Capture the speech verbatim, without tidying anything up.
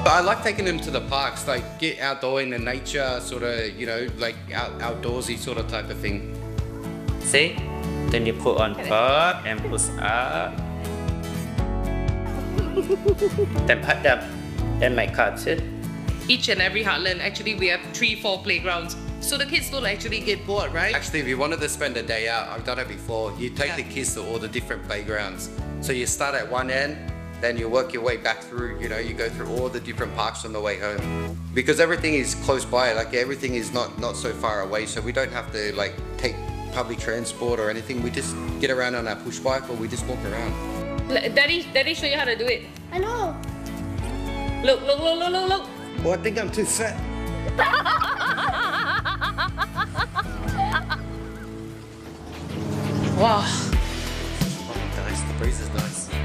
I like taking them to the parks, like get outdoor in the nature, sort of, you know, like out, outdoorsy sort of type of thing. See? Then you put on top and push up. Then put them. Then my cut it. Each and every Heartland, actually we have three, four playgrounds. So the kids don't actually get bored, right? Actually, if you wanted to spend a day out, I've done it before, you take yeah. the kids to all the different playgrounds. So you start at one end, then you work your way back through, you know, you go through all the different parks on the way home. Because everything is close by, like everything is not, not so far away, so we don't have to like take public transport or anything. We just get around on our push bike or we just walk around. Daddy, Daddy show you how to do it. I know. Look, look, look, look, look, look. Well, I think I'm too fat. Wow.